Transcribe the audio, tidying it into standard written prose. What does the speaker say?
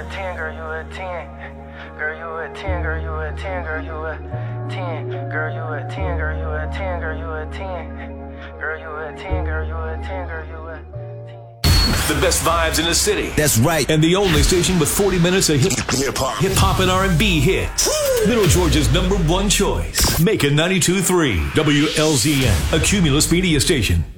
a 10, girl, you a 10. Girl, you a 10, girl, you a 10, girl, you a 10. Girl, you a 10, girl, you a 10, girl, you a 10. Girl, you a 10, girl, you a 10, girl, you a 10. The best vibes in the city. That's right. And the only station with 40 minutes of hip-hop and R&B hits. Middle Georgia's #1 choice. Macon 92.3 WLZN, a Cumulus media station.